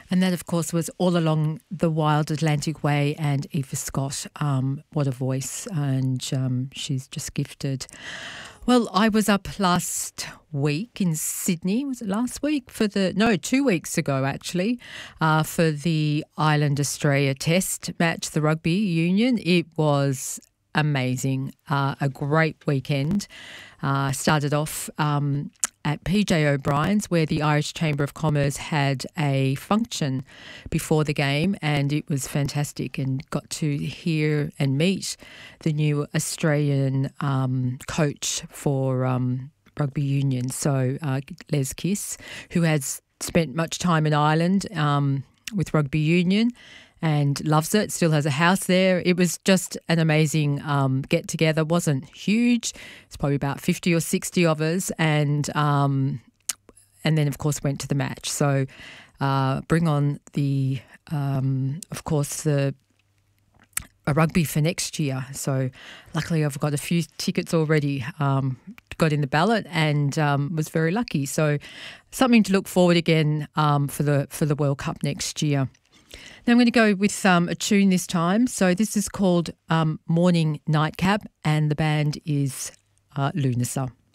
And that, of course, was All Along the Wild Atlantic Way and Eva Scott. What a voice, and she's just gifted. Well, I was up last week in Sydney. Was it last week? 2 weeks ago, actually, for the Ireland Australia Test match, the rugby union. It was amazing. A great weekend. Started off at PJ O'Brien's, where the Irish Chamber of Commerce had a function before the game, and it was fantastic, and got to hear and meet the new Australian coach for rugby union, so Les Kiss, who has spent much time in Ireland with rugby union and loves it, still has a house there. It was just an amazing get-together. Wasn't huge. It's probably about 50 or 60 of us, and then, of course, went to the match. So bring on a rugby for next year. So luckily I've got a few tickets already, got in the ballot, and was very lucky. So something to look forward again for the World Cup next year. Now I'm going to go with a tune this time. So this is called Morning Nightcap, and the band is Lunasa.